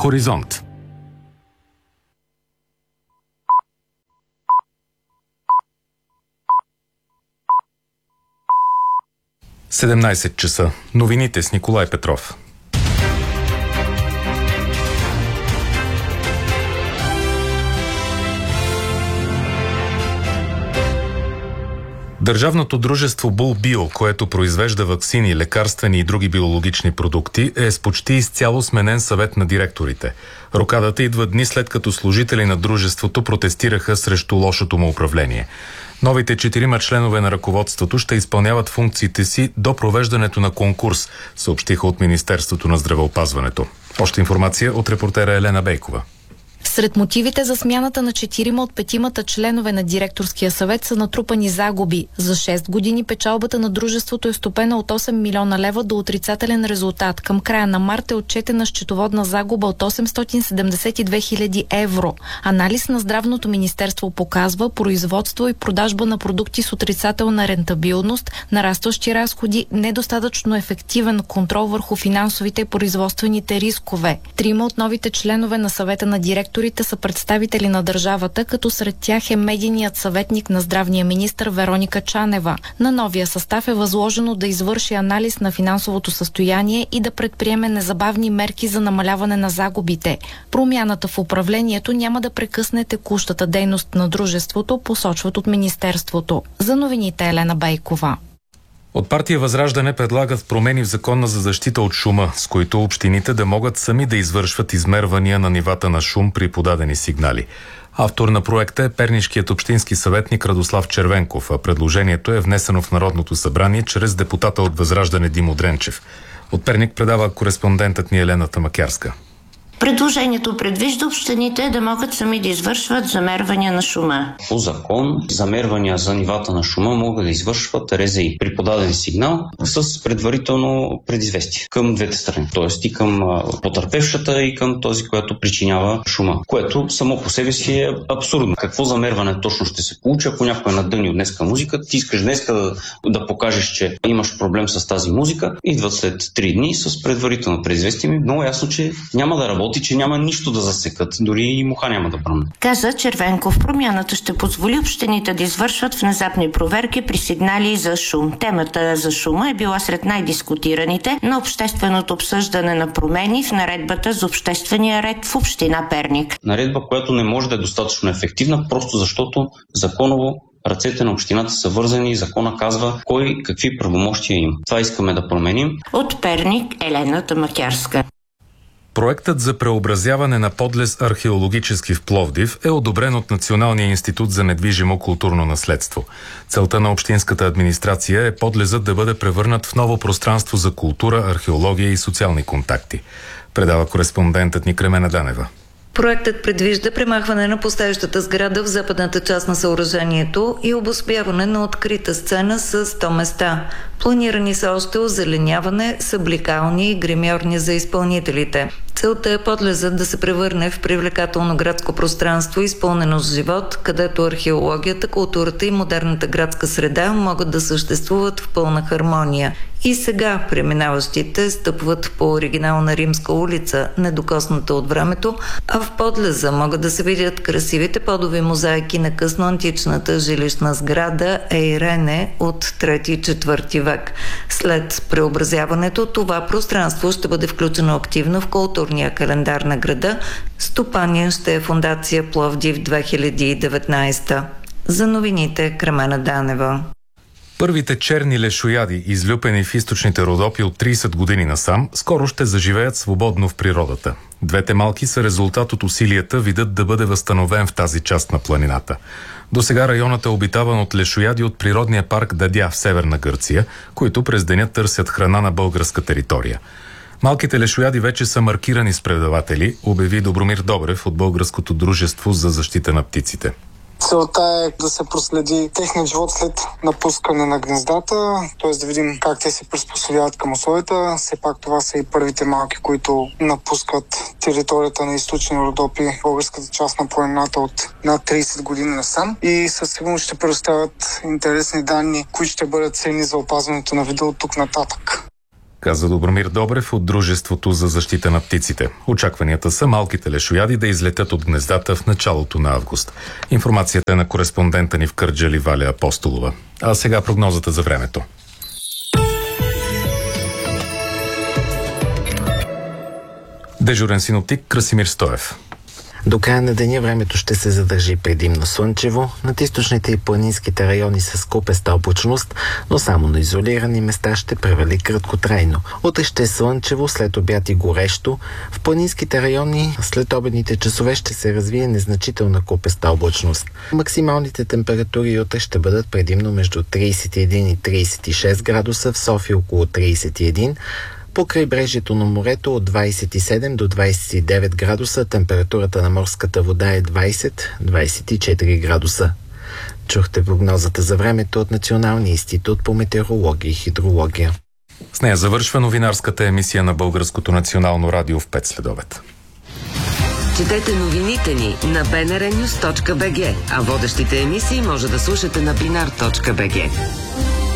Хоризонт. – 17 часа. Новините с Николай Петров. Държавното дружество Булбио, което произвежда ваксини, лекарствени и други биологични продукти, е с почти изцяло сменен съвет на директорите. Рокадата идва дни след като служители на дружеството протестираха срещу лошото му управление. Новите 4 членове на ръководството ще изпълняват функциите си до провеждането на конкурс, съобщиха от Министерството на здравеопазването. Още информация от репортера Елена Бейкова. Сред мотивите за смяната на 4 от 5 членове на директорския съвет са натрупани загуби. За 6 години печалбата на дружеството е стопена от 8 милиона лева до отрицателен резултат. Към края на март е отчетена счетоводна загуба от 872 хиляди евро. Анализ на Здравното министерство показва производство и продажба на продукти с отрицателна рентабилност, нарастващи разходи, недостатъчно ефективен контрол върху финансовите и производствените рискове. 3 от новите членове на съвета на директорите са представители на държавата, като сред тях е медийният съветник на здравния министър Вероника Чанева. На новия състав е възложено да извърши анализ на финансовото състояние и да предприеме незабавни мерки за намаляване на загубите. Промяната в управлението няма да прекъсне текущата дейност на дружеството, посочват от министерството. За новините Елена Бейкова. От партия Възраждане предлагат промени в Закона за защита от шума, с които общините да могат сами да извършват измервания на нивата на шум при подадени сигнали. Автор на проекта е пернишкият общински съветник Радослав Червенков, а предложението е внесено в Народното събрание чрез депутата от Възраждане Димо Дренчев. От Перник предава кореспондентът ни Елена Тамакярска. Предложението предвижда общините да могат сами да извършват замервания на шума. По закон, замервания за нивата на шума могат да извършват РЗИ при подаден сигнал с предварително предизвестие към двете страни, т.е. и към потърпевшата и към този, който причинява шума, което само по себе си е абсурдно. Какво замерване точно ще се получи, ако някой надъни от днеска музика, ти искаш днеска да покажеш, че имаш проблем с тази музика, идват след 3 дни с предварително предизвестие, много ясно, че няма да работи, че няма нищо да засекат, дори и муха няма да бръмне. Каза Червенков, промяната ще позволи общините да извършват внезапни проверки при сигнали за шум. Темата за шума е била сред най-дискутираните на общественото обсъждане на промени в наредбата за обществения ред в община Перник. Наредба, която не може да е достатъчно ефективна, просто защото законово ръцете на общината са вързани и закона казва кой какви правомощия има. Това искаме да променим. От Перник Елена Тамакярска. Проектът за преобразяване на подлез археологически в Пловдив е одобрен от Националния институт за недвижимо културно наследство. Целта на общинската администрация е подлезът да бъде превърнат в ново пространство за култура, археология и социални контакти. Предава кореспондентът ни Кремена Данева. Проектът предвижда премахване на пустеещата сграда в западната част на съоръжението и обособяване на открита сцена с 100 места. Планирани са още озеленяване, събликални и гримьорни за изпълнителите. Целта е подлезът да се превърне в привлекателно градско пространство, изпълнено с живот, където археологията, културата и модерната градска среда могат да съществуват в пълна хармония. И сега преминаващите стъпват по оригинална римска улица, недокосната от времето, а в подлеза могат да се видят красивите подови мозайки на късноантичната жилищна сграда Ейрене от 3-4 век. След преобразяването това пространство ще бъде включено активно в културния календар на града. Стопанин ще е фондация Пловдив 2019. За новините Кремена Данева. Първите черни лешояди, излюпени в източните Родопи от 30 години насам, скоро ще заживеят свободно в природата. Двете малки са резултат от усилията видът да бъде възстановен в тази част на планината. До сега районът е обитаван от лешояди от природния парк Дадя в Северна Гърция, които през деня търсят храна на българска територия. Малките лешояди вече са маркирани с предаватели, обяви Добромир Добрев от Българското дружество за защита на птиците. Целта е да се проследи техният живот след напускане на гнездата, т.е. да видим как те се приспособяват към условията. Все пак това са и първите малки, които напускат територията на източни Родопи, българската част на планината от над 30 години насам. И със сигурност ще предоставят интересни данни, които ще бъдат ценни за опазването на вида от тук нататък. каза Добромир Добрев от Дружеството за защита на птиците. Очакванията са малките лешояди да излетят от гнездата в началото на август. Информацията е на кореспондента ни в Кърджали Валя Апостолова. А сега прогнозата за времето. Дежурен синоптик Красимир Стоев. До края на деня времето ще се задържи предимно слънчево, над източните и планинските райони с купеста облачност, но само на изолирани места ще превали краткотрайно. Утре ще е слънчево, след обяд и горещо. В планинските райони след обедните часове ще се развие незначителна купеста облачност. Максималните температури утре ще бъдат предимно между 31 и 36 градуса, в София около 31. По крайбрежието на морето от 27 до 29 градуса, температурата на морската вода е 20-24 градуса. Чухте прогнозата за времето от Националния институт по метеорология и хидрология. С нея завършва новинарската емисия на Българското национално радио в 5 следобед. Четете новините ни на bnrnews.bg, а водещите емисии може да слушате на binar.bg.